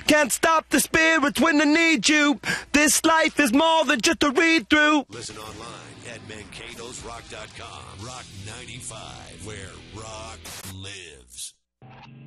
Can't stop the spirits when they need you. This life is more than just a read-through. Listen online at mankatosrock.com. Rock 95, where rock lives.